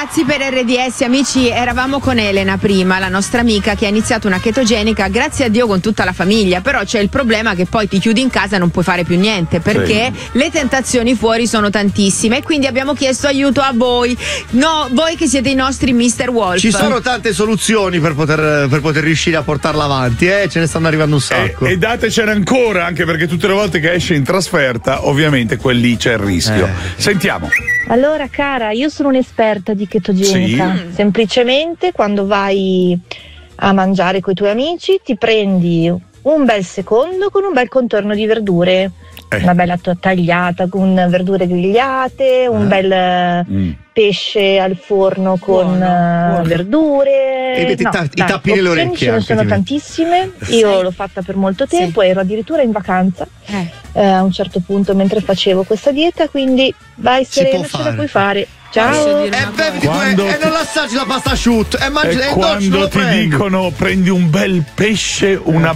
ragazzi, per RDS amici, eravamo con Elena prima, la nostra amica che ha iniziato una chetogenica, grazie a Dio con tutta la famiglia, però c'è il problema che poi ti chiudi in casa e non puoi fare più niente perché le tentazioni fuori sono tantissime e quindi abbiamo chiesto aiuto a voi, voi che siete i nostri Mr. Wolf. Ci sono tante soluzioni per poter riuscire a portarla avanti, ce ne stanno arrivando un sacco. E datecene ancora, anche perché tutte le volte che esce in trasferta ovviamente quel lì c'è il rischio. Sentiamo. Allora cara, io sono un'esperta di chetogenica. Semplicemente quando vai a mangiare coi tuoi amici ti prendi un bel secondo con un bel contorno di verdure, una bella tagliata con verdure grigliate, un bel pesce al forno con verdure. E i tappi nelle orecchie. Ce ne sono tantissime. Io l'ho fatta per molto tempo, ero addirittura in vacanza a un certo punto mentre facevo questa dieta, quindi vai serena, ce la puoi fare. Ciao. Non l'assaggi la pasta asciutta. Quando ti dicono prendi un bel pesce, una